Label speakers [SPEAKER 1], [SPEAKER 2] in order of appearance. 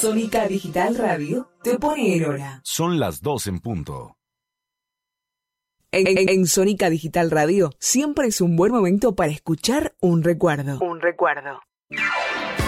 [SPEAKER 1] Sónica Digital Radio te pone en hora.
[SPEAKER 2] Son las 2 en punto.
[SPEAKER 1] En Sónica Digital Radio siempre es un buen momento para escuchar un recuerdo. Un recuerdo.